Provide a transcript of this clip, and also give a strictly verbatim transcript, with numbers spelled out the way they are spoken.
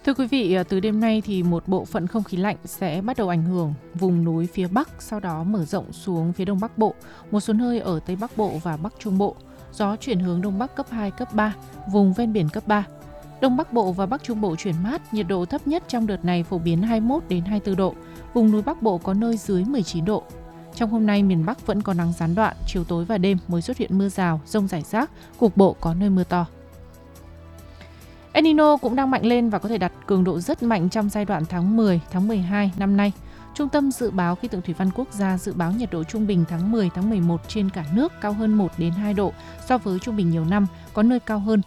Thưa quý vị, từ đêm nay thì một bộ phận không khí lạnh sẽ bắt đầu ảnh hưởng vùng núi phía Bắc, sau đó mở rộng xuống phía Đông Bắc Bộ, một số nơi ở Tây Bắc Bộ và Bắc Trung Bộ. Gió chuyển hướng Đông Bắc cấp hai, cấp ba, vùng ven biển cấp ba. Đông Bắc Bộ và Bắc Trung Bộ chuyển mát, nhiệt độ thấp nhất trong đợt này phổ biến hai mươi mốt đến hai mươi tư độ, vùng núi Bắc Bộ có nơi dưới mười chín độ. Trong hôm nay, miền Bắc vẫn có nắng gián đoạn, chiều tối và đêm mới xuất hiện mưa rào, dông rải rác, cục bộ có nơi mưa to. El Nino cũng đang mạnh lên và có thể đạt cường độ rất mạnh trong giai đoạn tháng mười, tháng mười hai năm nay. Trung tâm Dự báo Khí tượng Thủy văn Quốc gia dự báo nhiệt độ trung bình tháng mười, tháng mười một trên cả nước cao hơn một đến hai độ so với trung bình nhiều năm, có nơi cao hơn.